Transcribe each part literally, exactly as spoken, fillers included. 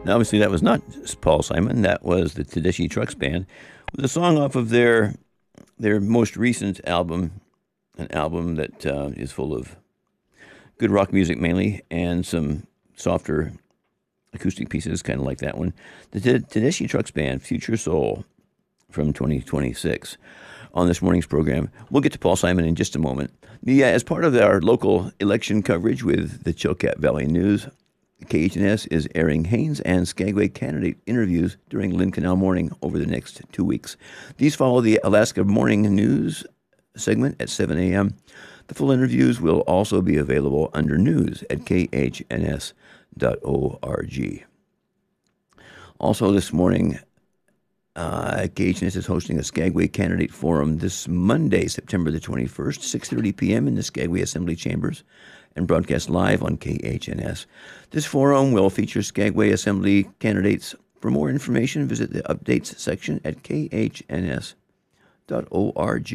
Now, obviously, that was not Paul Simon. That was the Tedeschi Trucks Band with a song off of their their most recent album, an album that uh, is full of good rock music mainly and some softer acoustic pieces, kind of like that one. The Tedeschi Trucks Band, Future Soul, from twenty twenty-six. On this morning's program, we'll get to Paul Simon in just a moment. The, uh, as part of our local election coverage with the Chilkat Valley News, K H N S is airing Haines and Skagway candidate interviews during Lynn Canal Morning over the next two weeks. These follow the Alaska Morning News segment at seven a.m. The full interviews will also be available under news at k h n s dot org. Also this morning, uh, K H N S is hosting a Skagway Candidate Forum this Monday, September the twenty-first, six thirty p.m. in the Skagway Assembly Chambers, and broadcast live on K H N S. This forum will feature Skagway Assembly candidates. For more information, visit the updates section at k h n s dot org.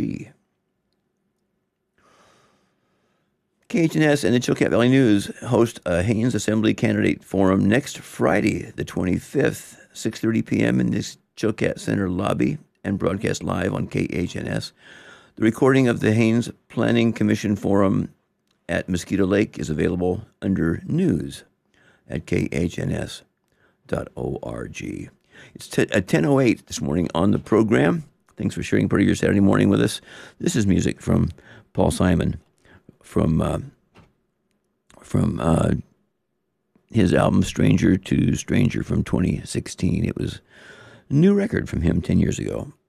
K H N S and the Chilkat Valley News host a Haines Assembly Candidate Forum next Friday, the twenty-fifth, six thirty p.m. in this Chilkat Center lobby, and broadcast live on K H N S. The recording of the Haines Planning Commission Forum at Mosquito Lake is available under news at k h n s dot org. It's t- at ten oh eight this morning on the program. Thanks for sharing part of your Saturday morning with us. This is music from Paul Simon from uh, from uh, his album Stranger to Stranger from twenty sixteen. It was a new record from him ten years ago.